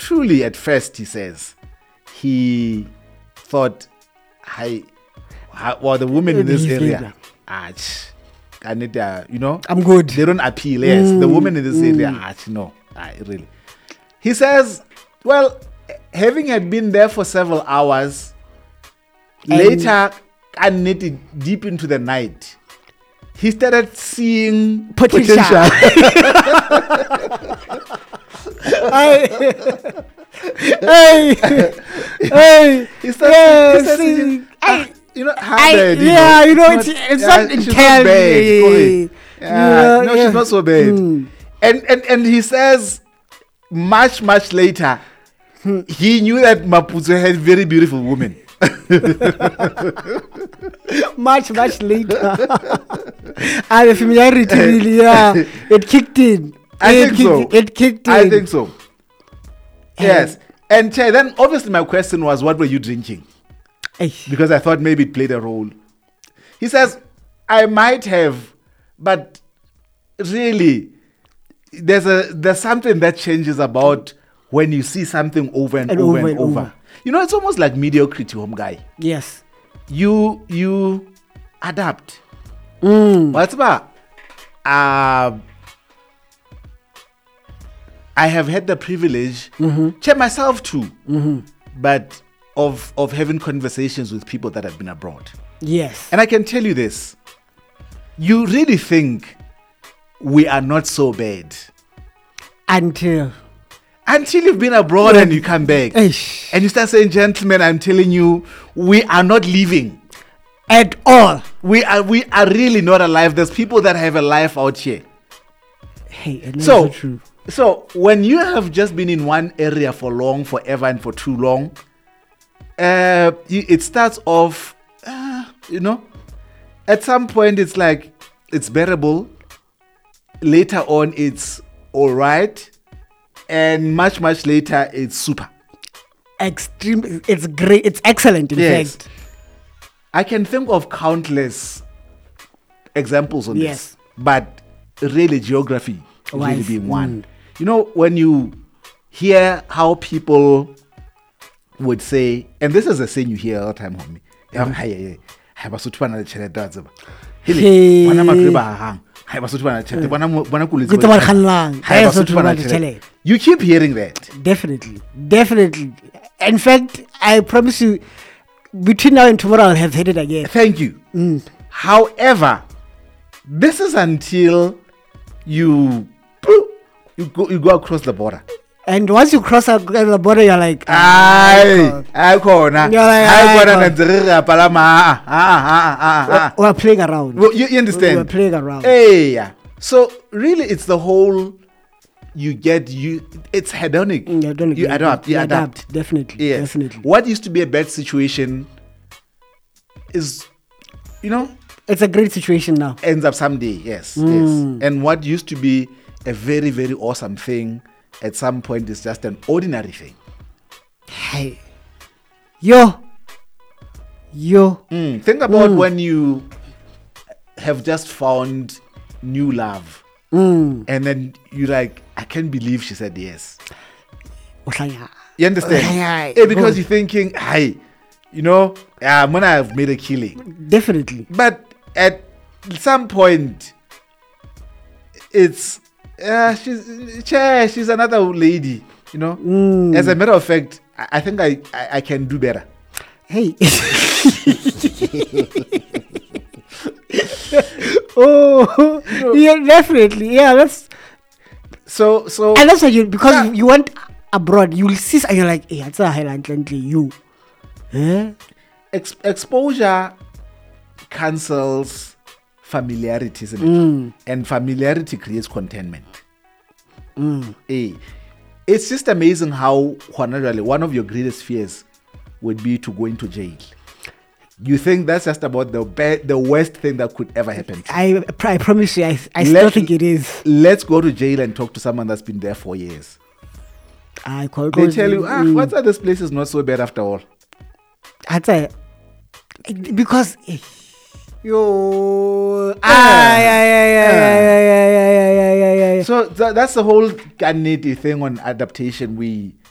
truly, at first, he says, he thought, the women in this area, I'm good. They don't appeal. Yes, the women in this area, no, really. He says, well, having had been there for several hours, later, deep into the night, he started seeing potential. He started seeing, it's not entirely. She's not so bad. And he says, much later, he knew that Maputo had very beautiful women. much later. And the familiarity really, it kicked in. It kicked in. I think so. Yes. And then obviously my question was, what were you drinking? Because I thought maybe it played a role. He says, I might have, but really, there's something that changes about when you see something over and over. It's almost like mediocrity, home guy. Yes. You adapt. What's about? I have had the privilege, myself too, but of having conversations with people that have been abroad. Yes. And I can tell you this. You really think we are not so bad. Until you've been abroad and you come back. And you start saying, gentlemen, I'm telling you, we are not living. At all. We are really not alive. There's people that have a life out here. So true. So when you have just been in one area for long, forever and for too long, it starts off, at some point it's like, it's bearable. Later on, it's all right. And much later, it's super. Extreme. It's great. It's excellent, in fact. I can think of countless examples on this. But really, geography really being one. When you hear how people would say, and this is a saying you hear all the time, homie. You keep hearing that. Definitely. In fact, I promise you, between now and tomorrow, I'll have heard it again. Thank you. However, this is until you go across the border. And once you cross the border, you're like, we're playing around. Well, you understand? We're playing around. Yeah. So really, it's the whole. It's hedonic. You adapt. Definitely. Yes. Definitely. What used to be a bad situation is, it's a great situation now. Ends up someday. Yes. And what used to be a very, very awesome thing at some point is just an ordinary thing. Hey. Yo. Think about when you have just found new love. And then you're like, I can't believe she said yes. You understand? Because you're thinking, I'm gonna have made a killing. Definitely. But at some point, it's she's another lady, As a matter of fact, I think I can do better. Hey. Yeah, definitely. Yeah, that's so. And that's why you went abroad, you'll see, and you're like, hey, it's a Highland you. Exposure cancels familiarity, isn't it? And familiarity creates contentment. It's just amazing how one of your greatest fears would be to go into jail. You think that's just about the worst thing that could ever happen to you. I promise you, I still think it is. Let's go to jail and talk to someone that's been there for years. They tell you, what's that? This place is not so bad after all. I'd say, because So that's the whole Gandhi thing on adaptation. We